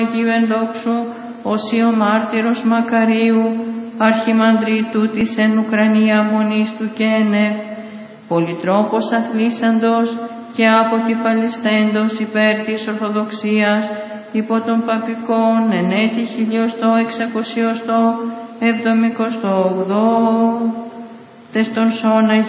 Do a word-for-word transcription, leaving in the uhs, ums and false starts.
Αγίου ενδόξου, Οσίου μάρτυρος Μακαρίου, αρχιμανδρίτου της εν Ουκρανία μονής του και ενεφ, πολυτρόπος αθλήσαντος και αποκεφαλιστέντος υπέρ της Ορθοδοξίας, υπό των παπικών εν έτη χιλιοστό εξακοσιοστό εβδομηκοστό ογδόο, τες των σώνα